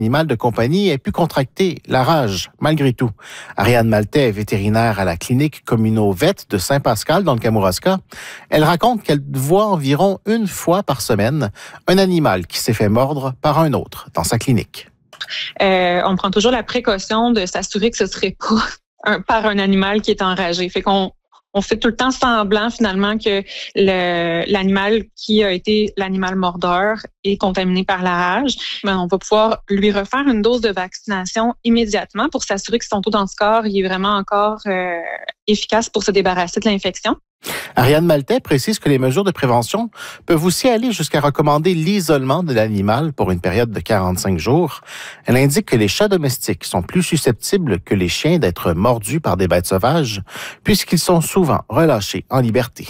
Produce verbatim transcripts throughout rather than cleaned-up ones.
animal de compagnie ait pu contracter la rage, malgré tout. Ariane Maltais est vétérinaire à la clinique Communo-Vet de Saint-Pascal, dans le Kamouraska. Elle raconte qu'elle voit environ une fois par semaine un animal qui s'est fait mordre par un autre dans sa clinique. Euh, on prend toujours la précaution de s'assurer que ce serait pas un, par un animal qui est enragé. Fait qu'on on fait tout le temps semblant finalement que le, l'animal qui a été l'animal mordeur est contaminé par la rage. Mais on va pouvoir lui refaire une dose de vaccination immédiatement pour s'assurer que son taux d'anticorps il est vraiment encore euh, efficace pour se débarrasser de l'infection. Ariane Maltais précise que les mesures de prévention peuvent aussi aller jusqu'à recommander l'isolement de l'animal pour une période de quarante-cinq jours. Elle indique que les chats domestiques sont plus susceptibles que les chiens d'être mordus par des bêtes sauvages, puisqu'ils sont souvent relâchés en liberté.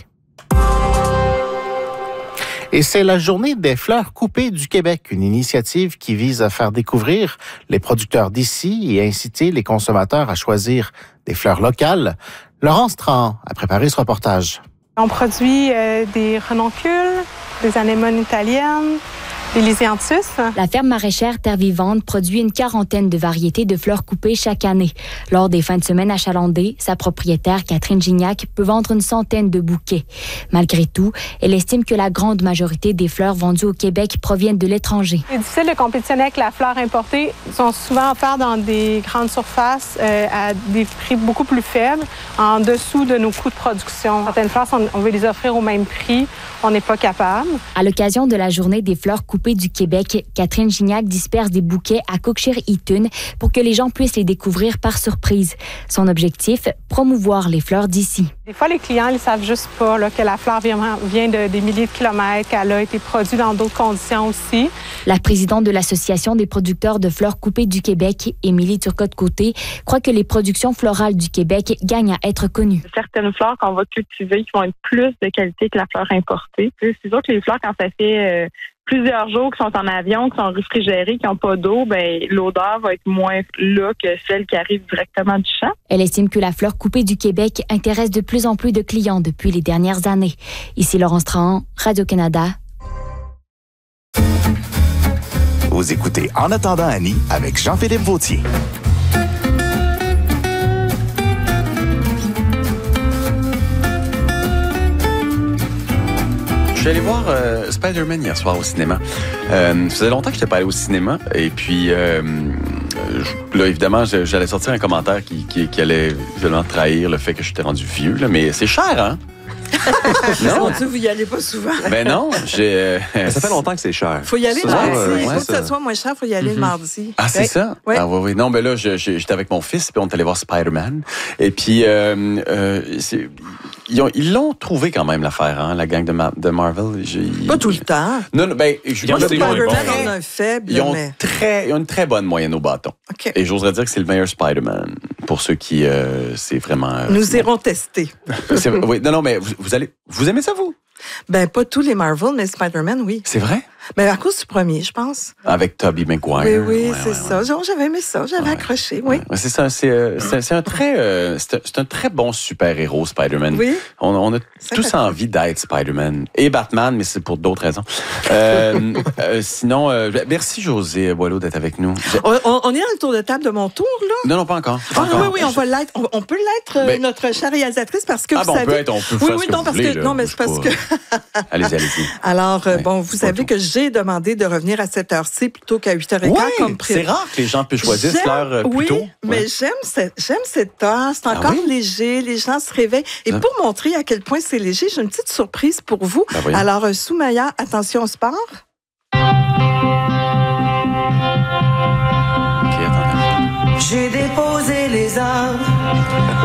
Et c'est la journée des fleurs coupées du Québec, une initiative qui vise à faire découvrir les producteurs d'ici et inciter les consommateurs à choisir des fleurs locales. Laurence Trahan a préparé ce reportage. On produit euh, des renoncules, des anémones italiennes, des lisianthus. La ferme maraîchère Terre Vivante produit une quarantaine de variétés de fleurs coupées chaque année. Lors des fins de semaine achalandées, sa propriétaire Catherine Gignac peut vendre une centaine de bouquets. Malgré tout, elle estime que la grande majorité des fleurs vendues au Québec proviennent de l'étranger. C'est difficile de compétitionner avec la fleur importée. Ils sont souvent offerts dans des grandes surfaces euh, à des prix beaucoup plus faibles, en dessous de nos coûts de production. Certaines fleurs, on veut les offrir au même prix. On n'est pas capable. À l'occasion de la journée des fleurs coupées du Québec, Catherine Gignac disperse des bouquets à Cookshire-Eaton pour que les gens puissent les découvrir par surprise. Son objectif, promouvoir les fleurs d'ici. Des fois, les clients ne savent juste pas là, que la fleur vient, vient de des milliers de kilomètres, qu'elle a été produite dans d'autres conditions aussi. La présidente de l'Association des producteurs de fleurs coupées du Québec, Émilie Turcotte-Côté, croit que les productions florales du Québec gagnent à être connues. Certaines fleurs qu'on va cultiver qui vont être plus de qualité que la fleur importée. C'est sûr que les fleurs, quand ça fait... Euh, plusieurs jours qui sont en avion, qui sont réfrigérés, qui n'ont pas d'eau, ben l'odeur va être moins là que celle qui arrive directement du champ. Elle estime que la fleur coupée du Québec intéresse de plus en plus de clients depuis les dernières années. Ici Laurence Trahan, Radio-Canada. Vous écoutez En attendant Annie avec Jean-Philippe Vautier. Je suis allé voir euh, Spider-Man hier soir au cinéma. Euh, ça faisait longtemps que je n'étais pas allé au cinéma. Et puis, euh, je, là, évidemment, je, j'allais sortir un commentaire qui, qui, qui allait violemment trahir le fait que j'étais rendu vieux. Là, mais c'est cher, hein? Non, tu vous y allez pas souvent. Ben non, j'ai. Euh, ça fait longtemps que c'est cher. Faut y aller le mardi. Euh, il faut ouais, que ça. ça soit moins cher, faut y aller mm-hmm. le mardi. Ah, c'est ouais. ça? Ouais. Ah, oui, oui. Non, ben là, je, je, j'étais avec mon fils, puis on est allé voir Spider-Man. Et puis, euh, euh, c'est, ils, ont, ils l'ont trouvé quand même, l'affaire, hein, la gang de, Ma- de Marvel. J'ai, pas tout le temps. Non, non, ben, je Moi, pense Spider-Man, on a un faible. Ils ont, mais... très, ils ont une très bonne moyenne au bâton. Okay. Et j'oserais dire que c'est le meilleur Spider-Man. Pour ceux qui, euh, c'est vraiment... Euh, Nous c'est irons tester. C'est, oui, non, non, mais vous, vous allez... Vous aimez ça, vous? Ben, pas tous les Marvel, mais Spider-Man, oui. C'est vrai? Ben, à cause du premier, je pense. Avec Tobey Maguire. Oui, oui, ouais, c'est ouais, ça. Ouais. J'avais aimé ça, j'avais ouais. accroché, oui. Ouais, c'est ça, c'est, euh, c'est, c'est un très, euh, c'est, un, c'est un très bon super-héros, Spider-Man. Oui. On, on a c'est tous envie d'être Spider-Man. Et Batman, mais c'est pour d'autres raisons. Euh, euh, sinon, euh, merci José Boileau d'être avec nous. On, on, on est dans le tour de table de mon tour, là? Non, non, pas encore. Pas ah, encore. oui, oui, on va l'être. On, on peut l'être, ben, notre chère réalisatrice, parce que ah, vous bon, savez... on peut être, on peut oui, faire oui, ce que non, vous parce voulez, que, là. non, mais c'est parce pas... que... allez-y, allez-y. Alors, euh, ouais, bon, vous savez tout. que j'ai demandé de revenir à cette heure-ci plutôt qu'à huit heures quinze ouais, comme prévu. C'est rare que les gens puissent choisir l'heure euh, plus oui, tôt. Oui, mais j'aime cette, j'aime cette heure. C'est encore ah oui? léger. Les gens se réveillent. Et ah. pour montrer à quel point c'est léger, j'ai une petite surprise pour vous. Ben Alors, euh, Soumaya, attention au sport. OK, attendez. J'ai déposé les armes